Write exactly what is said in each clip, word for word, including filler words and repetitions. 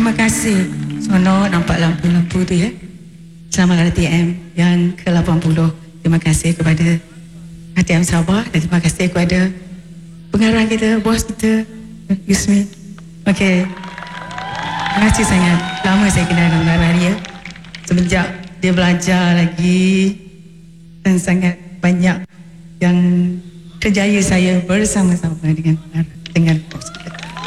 Terima kasih. Sono nampak lampu-lampu tu ya. Selamat R T M yang ke lapan puluh. Terima kasih kepada R T M Sabah dan terima kasih kepada pengarah kita, bos kita, Yusmi. Okey. Terima kasih sangat. Lama saya kenal dengan pengarah dia. Semenjak dia belajar lagi dan sangat banyak yang kerjaya saya bersama-sama dengan dengan bos kita.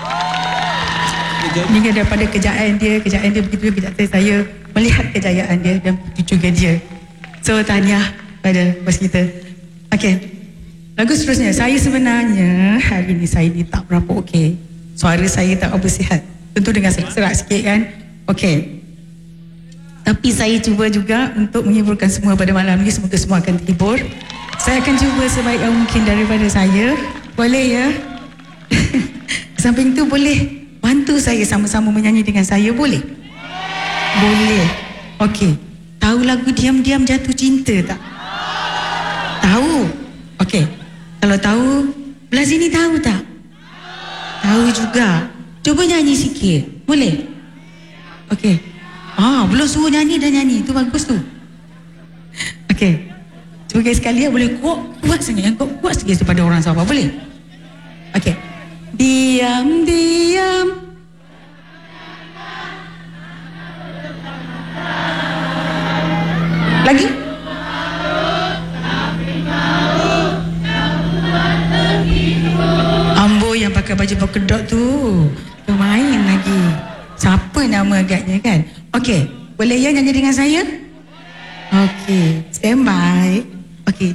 Hingga daripada kejayaan dia, kejayaan dia begitu kejayaan saya melihat kejayaan dia dan begitu juga dia. So tahniah pada bos kita. Okey. Lagu seterusnya, saya sebenarnya hari ini saya ni tak berapa okey. Suara saya tak apa sihat. Tentu dengan serak-serak sikit kan. Okey. Tapi saya cuba juga untuk menghiburkan semua pada malam ini. Semoga semua akan terhibur. Saya akan cuba sebaik yang mungkin daripada saya. Boleh ya? Samping tu boleh bantu saya sama-sama menyanyi dengan saya, boleh? Boleh. Okey. Tahu lagu Diam-Diam Jatuh Cinta tak? Tahu? Okey. Kalau tahu, belah sini tahu tak? Tahu juga. Cuba nyanyi sikit. Boleh? Okey. Ah, belum suruh nyanyi dah nyanyi. Itu bagus tu. Okey. Cuba sekali ya, boleh kuat, kuat sangat. Yang kuat, kuat sikit daripada orang Sabah. Boleh? Okey. Diam-diam lagi Ambo yang pakai baju berkedok tu main lagi. Siapa nama agaknya kan? Okey, boleh ya nyanyi dengan saya? Okey, stand by. Okey.